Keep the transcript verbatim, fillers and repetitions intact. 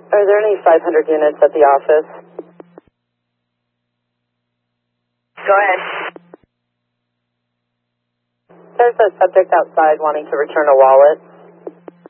Are there any five hundred units at the office? Go ahead. There's a subject outside wanting to return a wallet.